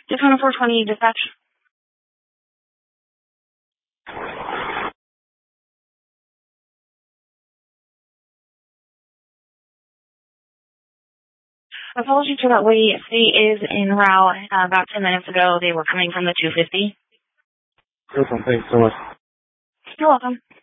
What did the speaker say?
Daytona 420 dispatch. Apologies for that wait. State is en route. About 10 minutes ago, they were coming from the 250. Awesome. Thanks so much. You're welcome.